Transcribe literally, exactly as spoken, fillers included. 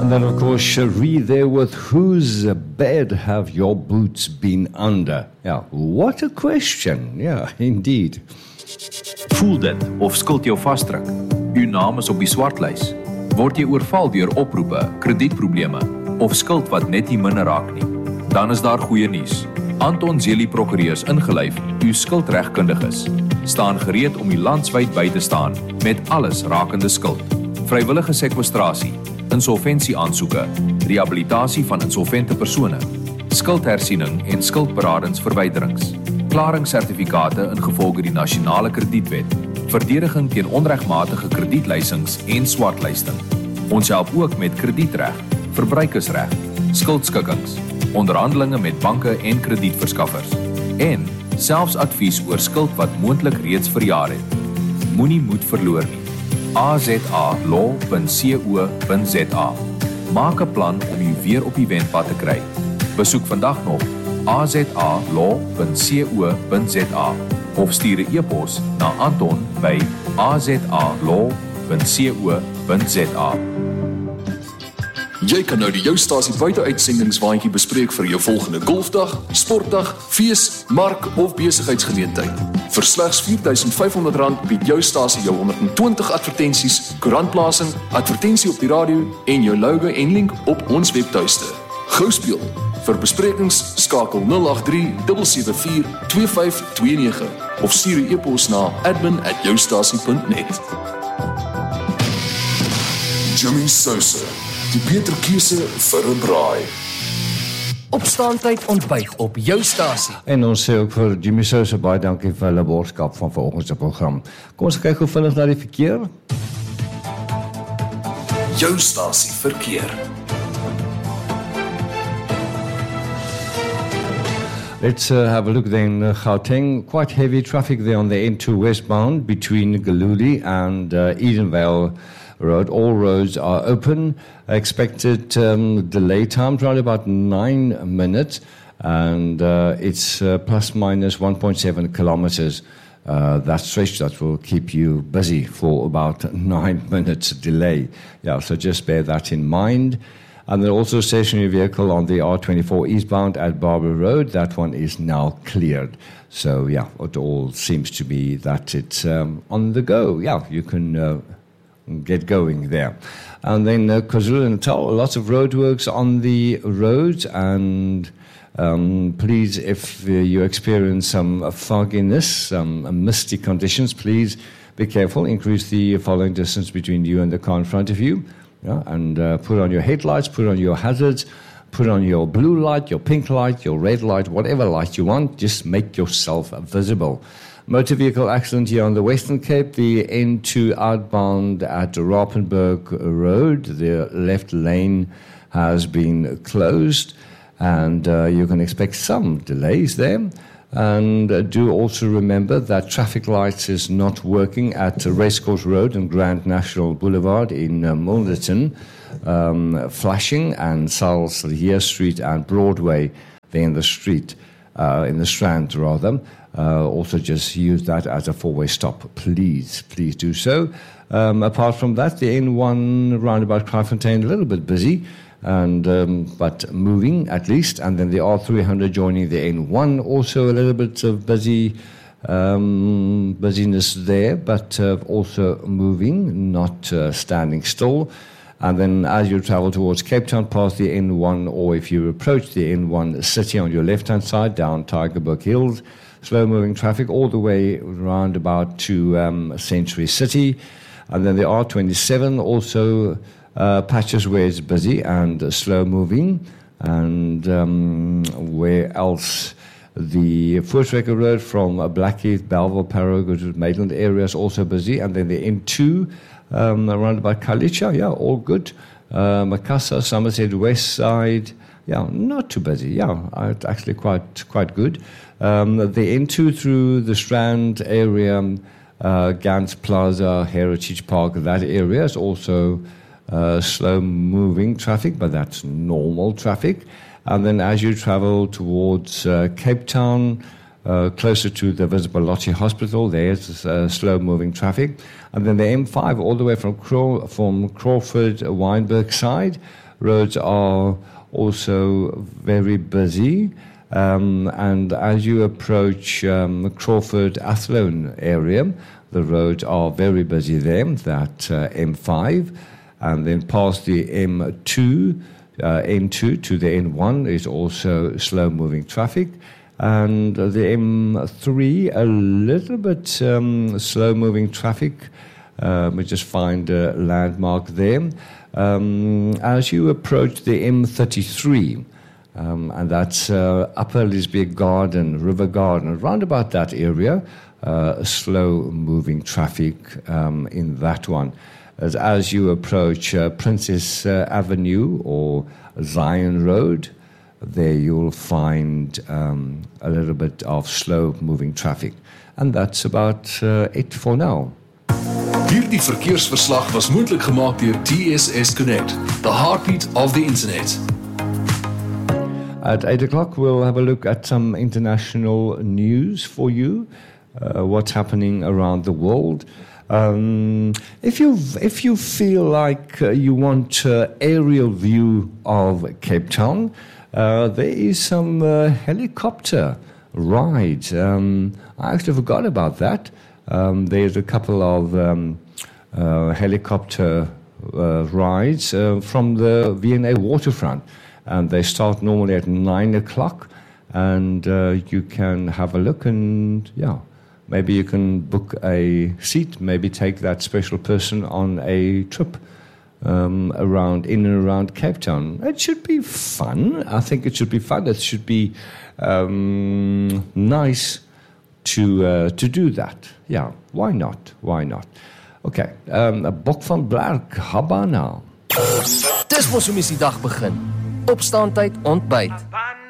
And then, of course, Cherie there with whose bed have your boots been under? Yeah, what a question. Yeah, indeed. Voel dit of skuld jou vasdruk? Uw naam is op die swartlys. Word jy oorval deur oproepe, kredietprobleme of skuld wat net nie minder raak nie? Dan is daar goeie nuus. Anton Zelie Prokureurs ingelyf, uw skuldregkundiges, staan gereed om u landswyd by te staan met alles rakende skuld. Vrywillige sekwestrasie, insolventieaansoeke, rehabilitasie van insolvente persone, skuldhersiening en skuldberadingsverwyderings, klaringssertifikate ingevolge die nasionale kredietwet, verdediging teen onregmatige kredietleisings en swartlysting. Ons help ook met kredietreg, verbruikersreg, skuldskikkings, onderhandelinge met banke en kredietverskaffers en selfs advies oor skuld wat moontlik reeds verjaar het. Moenie moed verloor nie. a z a law punt co punt z a. Maak 'n plan om u weer op die wenpad te kry. Besoek vandag nog a z a law punt co punt z a of stuur 'n e-pos na Anton by a z a law punt co punt z a. Jy kan nou die jou stasie buiteuitsendingswaandjie bespreek vir jou volgende golfdag, sportdag, fees, mark of besigheidsgeleentheid. Vir slegs vier duisend vyf honderd rand bied jou stasie jou honderd en twintig advertensies, koerantplasing, advertensie op die radio en jou logo en link op ons webtuiste. Gou speel. Vir besprekings skakel nul agt drie sewe sewe vier twee vyf twee nege of stuur 'n e-pos na admin at joustasie punt net. Jimmy Sosa, die beter keuse vir 'n braai. Opstaantyd ontbyt op jou stasie. En ons sê ook vir Jimmy Sosa baie dankie vir hulle boodskap van vanoggend se program. Kom ons kyk hoe vinnig na die verkeer. Jou stasie verkeer. Let's uh, have a look then. Uh, Gauteng, quite heavy traffic there on the N two westbound between Galuli and uh, Edenvale Road. All roads are open. Expected um, delay times around about nine minutes, and uh, it's uh, plus minus one point seven kilometers. Uh, that stretch that will keep you busy for about nine minutes delay. Yeah, so just bear that in mind. And then also a stationary vehicle on the R twenty-four eastbound at Barbara Road. That one is now cleared. So, yeah, it all seems to be that it's um, on the go. Yeah, you can uh, get going there. And then uh, KwaZulu-Natal, lots of roadworks on the roads. And um, please, if uh, you experience some fogginess, some misty conditions, please be careful. Increase the following distance between you and the car in front of you. Yeah, and uh, put on your headlights, put on your hazards, put on your blue light, your pink light, your red light, whatever light you want. Just make yourself visible. Motor vehicle accident here on the Western Cape, the N two outbound at Rappenberg Road. The left lane has been closed, and uh, you can expect some delays there. And uh, do also remember that traffic lights is not working at uh, Racecourse Road and Grand National Boulevard in uh, Milnerton, um, flashing, and Salslier Street and Broadway, there in the street, uh, in the Strand rather. Uh, also just use that as a four-way stop. Please, please do so. Um, apart from that, the N one roundabout Kraaifontein, a little bit busy. And um, but moving at least, and then the R three hundred joining the N one, also a little bit of busy um, busyness there, but uh, also moving, not uh, standing still. And then as you travel towards Cape Town past the N one, or if you approach the N one city on your left-hand side down Tygerberg Hills, slow-moving traffic all the way round about to um, Century City. And then the R twenty-seven also Uh, patches where it's busy and uh, slow moving, and um, where else the Voortrekker Road from uh, Blackheath, Belleville, Parow, go to Maitland area is also busy, and then the N two um, around about Kalicha, yeah, all good. Uh, Macassar, Somerset West Side, yeah, not too busy, yeah, it's actually quite quite good. Um, the N two through the Strand area, uh, Gans Plaza, Heritage Park, that area is also Uh, slow-moving traffic, but that's normal traffic. And then as you travel towards uh, Cape Town, uh, closer to the Visibolotti Hospital, there's uh, slow-moving traffic. And then the M five all the way from Craw- from Crawford, uh, Wynberg side, roads are also very busy. Um, and as you approach um, Crawford Athlone area, the roads are very busy there, that uh, M five, and then past the M two, uh, M two to the N one is also slow-moving traffic, and the M three, a little bit um, slow-moving traffic. Uh, we just find a landmark there. Um, as you approach the M thirty-three, Um, and that's uh, Upper Lisbeth Garden, River Garden, around about that area, uh, slow-moving traffic um, in that one. As, as you approach uh, Princess uh, Avenue or Zion Road, there you'll find um, a little bit of slow-moving traffic. And that's about uh, it for now. Hierdie verkeersverslag was moontlik gemaak deur T S S Connect, the heartbeat of the internet. At eight o'clock, we'll have a look at some international news for you, uh, what's happening around the world. Um, if you if you feel like uh, you want an aerial view of Cape Town, uh, there is some uh, helicopter ride. Um, I actually forgot about that. Um, there's a couple of um, uh, helicopter uh, rides uh, from the V and A waterfront. And they start normally at nine o'clock, and uh, you can have a look and, yeah, maybe you can book a seat, maybe take that special person on a trip um, around, in and around Cape Town. It should be fun. I think it should be fun. It should be um, nice to uh, to do that. Yeah, why not? Why not? Okay, um, Bok van Blerk, Habana. Dis mos hoe mens die dag begin. Opstaan tyd, ontbyt.